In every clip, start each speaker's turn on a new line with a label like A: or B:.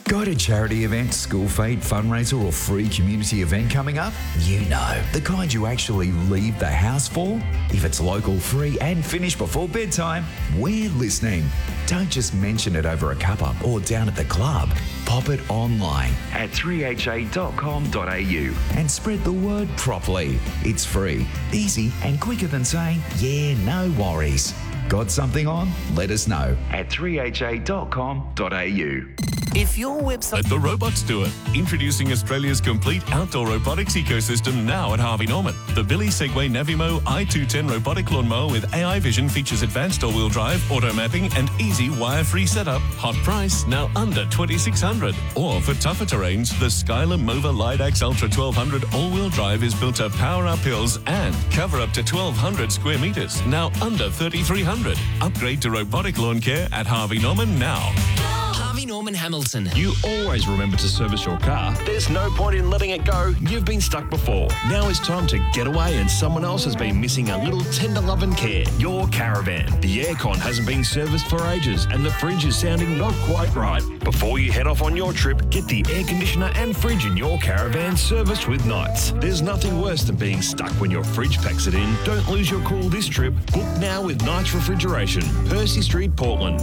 A: Got a charity event, school fete, fundraiser or free community event coming up? You know, the kind you actually leave the house for? If it's local, free and finished before bedtime, we're listening. Don't just mention it over a cuppa or down at the club. Pop it online at 3ha.com.au and spread the word properly. It's free, easy and quicker than saying, yeah, no worries. Got something on? Let us know at 3ha.com.au.
B: If your website...
C: Let the robots do it. Introducing Australia's complete outdoor robotics ecosystem now at Harvey Norman. The Billy Segway Navimo i210 robotic lawnmower with AI vision features advanced all-wheel drive, auto mapping and easy wire-free setup. Hot price, now under $2,600. Or for tougher terrains, the Skylar Mova Lidax Ultra 1200 all-wheel drive is built to power up hills and cover up to 1,200 square metres, now under $3,300. Upgrade to robotic lawn care at Harvey Norman now.
B: Harvey Norman Hamilton.
D: You always remember to service your car. There's no point in letting it go. You've been stuck before. Now it's time to get away and someone else has been missing a little tender love and care. Your caravan. The aircon hasn't been serviced for ages and the fridge is sounding not quite right. Before you head off on your trip, get the air conditioner and fridge in your caravan serviced with Knights. There's nothing worse than being stuck when your fridge packs it in. Don't lose your cool this trip. Book now with Knights Refrigeration. Percy Street, Portland.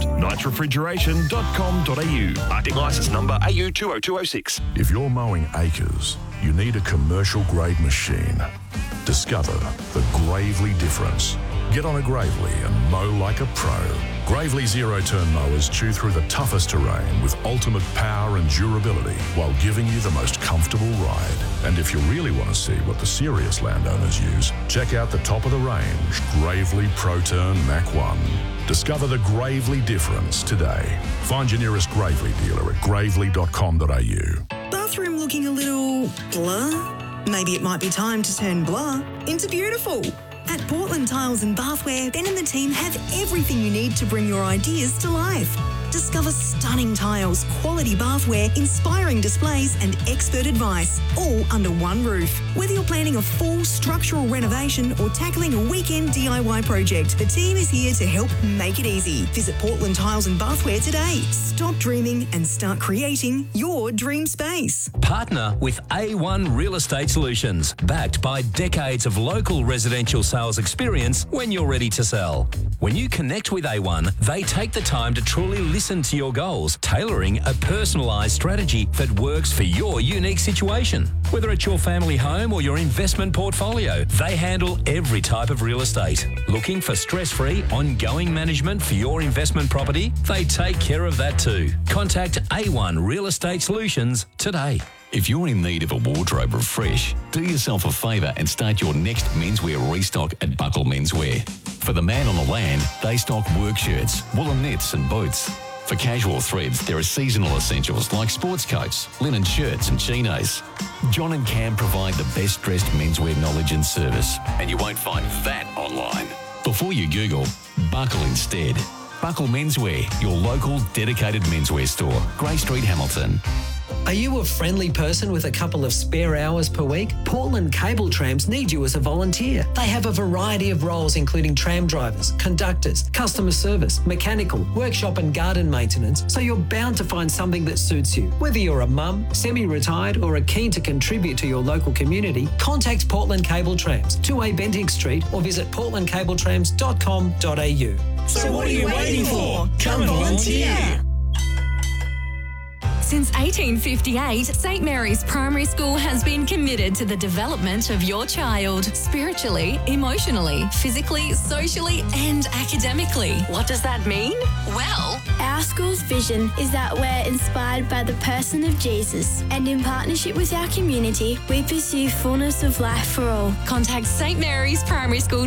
D: knightsrefrigeration.com.au. Arctic licence number AU 20206.
E: If you're mowing acres, you need a commercial grade machine. Discover the Gravely difference. Get on a Gravely and mow like a pro. Gravely zero-turn mowers chew through the toughest terrain with ultimate power and durability while giving you the most comfortable ride. And if you really want to see what the serious landowners use, check out the top of the range Gravely ProTurn Mach 1. Discover the Gravely difference today. Find your nearest Gravely dealer at gravely.com.au.
F: Bathroom looking a little blur? Maybe it might be time to turn blur into beautiful. At Portland Tiles and Bathware, Ben and the team have everything you need to bring your ideas to life. Discover stunning tiles, quality bathware, inspiring displays and expert advice, all under one roof. Whether you're planning a full structural renovation or tackling a weekend DIY project, the team is here to help make it easy. Visit Portland Tiles and Bathware today. Stop dreaming and start creating your dream space.
G: Partner with A1 Real Estate Solutions, backed by decades of local residential sales experience when you're ready to sell. When you connect with A1, they take the time to truly listen to your goals, tailoring a personalised strategy that works for your unique situation. Whether it's your family home or your investment portfolio, they handle every type of real estate. Looking for stress-free, ongoing management for your investment property? They take care of that too. Contact A1 Real Estate Solutions today.
H: If you're in need of a wardrobe refresh, do yourself a favour and start your next menswear restock at Buckle Menswear. For the man on the land, they stock work shirts, woolen knits and boots. For casual threads, there are seasonal essentials like sports coats, linen shirts and chinos. John and Cam provide the best dressed menswear knowledge and service, and you won't find that online. Before you Google, Buckle instead. Buckle Menswear, your local dedicated menswear store, Grey Street, Hamilton.
I: Are you a friendly person with a couple of spare hours per week? Portland Cable Trams need you as a volunteer. They have a variety of roles including tram drivers, conductors, customer service, mechanical, workshop and garden maintenance, so you're bound to find something that suits you. Whether you're a mum, semi-retired or are keen to contribute to your local community, contact Portland Cable Trams, 2A Bentinck Street or visit portlandcabletrams.com.au.
F: So what are you waiting for? Come and volunteer!
J: Since 1858, St Mary's Primary School has been committed to the development of your child, spiritually, emotionally, physically, socially and academically. What does that mean? Well,
K: our school's vision is that we're inspired by the person of Jesus, and in partnership with our community, we pursue fullness of life for all.
J: Contact St Mary's Primary School